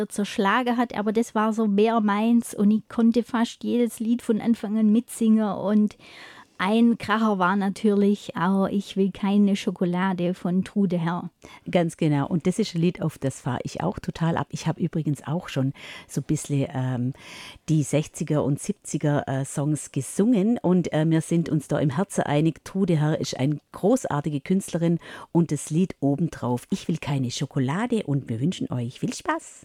zerschlagen hat, aber das war so mehr meins und ich konnte fast jedes Lied von Anfang an mitsingen und ein Kracher war natürlich auch Ich will keine Schokolade von Trude Herr. Ganz genau. Und das ist ein Lied, auf das fahre ich auch total ab. Ich habe übrigens auch schon so ein bisschen die 60er und 70er Songs gesungen und wir sind uns da im Herzen einig. Trude Herr ist eine großartige Künstlerin und das Lied obendrauf. Ich will keine Schokolade und wir wünschen euch viel Spaß.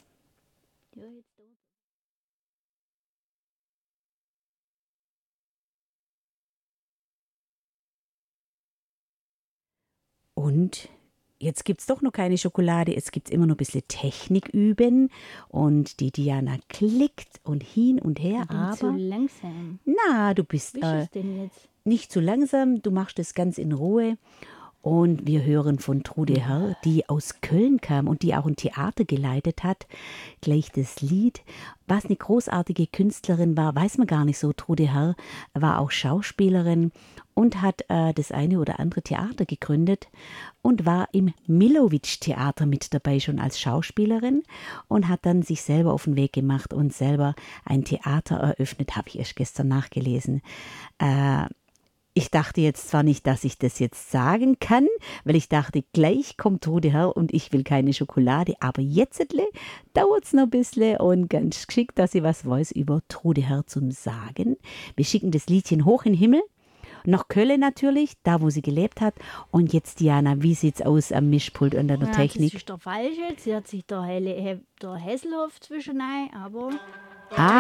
Und jetzt gibt es doch noch keine Schokolade, es gibt immer noch ein bisschen Technik üben und die Diana klickt und hin und her, Ich bin zu aber langsam. na, du bist Wie ist es denn jetzt? nicht zu langsam, du machst es ganz in Ruhe. Und wir hören von Trude Herr, die aus Köln kam und die auch ein Theater geleitet hat, gleich das Lied. Was eine großartige Künstlerin war, weiß man gar nicht so. Trude Herr war auch Schauspielerin und hat das eine oder andere Theater gegründet und war im Millowitsch-Theater mit dabei schon als Schauspielerin und hat dann sich selber auf den Weg gemacht und selber ein Theater eröffnet, habe ich erst gestern nachgelesen. Ich dachte jetzt zwar nicht, dass ich das jetzt sagen kann, weil ich dachte, gleich kommt Trude Herr und ich will keine Schokolade, aber jetzt dauert es noch ein bisschen und ganz geschickt, dass ich was weiß über Trude Herr zum Sagen. Wir schicken das Liedchen hoch in den Himmel, nach Köln natürlich, da wo sie gelebt hat. Und jetzt, Diana, wie sieht's aus am Mischpult und an der Ja, Technik? das ist der Falsche, jetzt hat sich der Hesselhoff zwischen ein, aber... Ah,